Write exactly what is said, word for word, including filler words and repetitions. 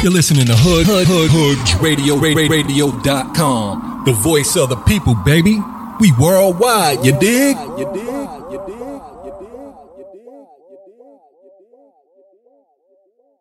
You're listening to Hood Hood Hood Hood Radio Radio dot com. The voice of the people, baby. We worldwide, you dig? You dig? You dig?